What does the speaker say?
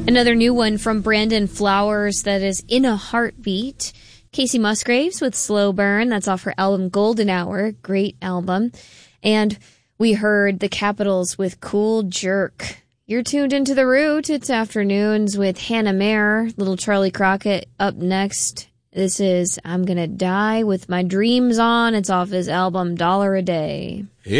Another new one from Brandon Flowers that is In a Heartbeat. Casey Musgraves with Slow Burn. That's off her album Golden Hour. Great album. And we heard the Capitals with Cool Jerk. You're tuned into The Root. It's afternoons with Hannah Mayer. Little Charlie Crockett up next. This is I'm Gonna Die with My Dreams On. It's off his album Dollar a Day.